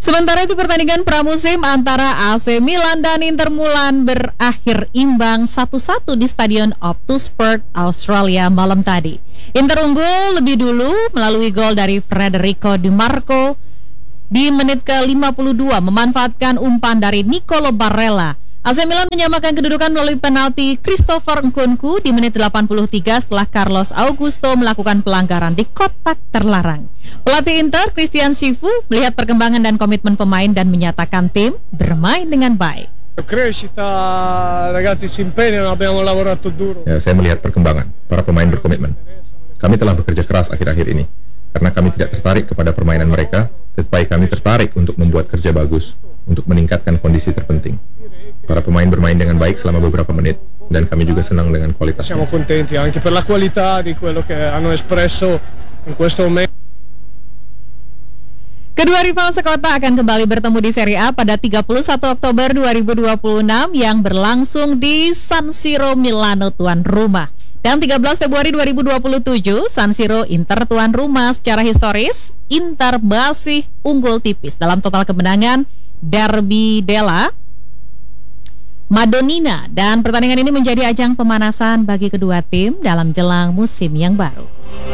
Sementara itu pertandingan pramusim antara AC Milan dan Inter Milan berakhir imbang 1-1 di Stadion Optus-Sport Australia malam tadi. Inter unggul lebih dulu melalui gol dari Federico Di Marco di menit ke-52 memanfaatkan umpan dari Nicolo Barella. AC Milan menyamakan kedudukan melalui penalti Christopher Nkunku di menit 83 setelah Carlos Augusto melakukan pelanggaran di kotak terlarang. Pelatih Inter, Christian Sifu, melihat perkembangan dan komitmen pemain dan menyatakan tim bermain dengan baik. Saya melihat perkembangan, para pemain berkomitmen. Kami telah bekerja keras akhir-akhir ini, karena kami tidak tertarik kepada permainan mereka, tetapi kami tertarik untuk membuat kerja bagus, untuk meningkatkan kondisi terpenting. Para pemain bermain dengan baik selama beberapa menit, dan kami juga senang dengan kualitasnya. Siamo contenti anche per la qualità di quello che hanno espresso in questo momento. Kedua rival sekota akan kembali bertemu di Serie A pada 31 Oktober 2026 yang berlangsung di San Siro Milano tuan rumah. Dan 13 Februari 2027 San Siro Inter tuan rumah. Secara historis Inter masih unggul tipis dalam total kemenangan Derby della Madonnina, dan pertandingan ini menjadi ajang pemanasan bagi kedua tim dalam jelang musim yang baru.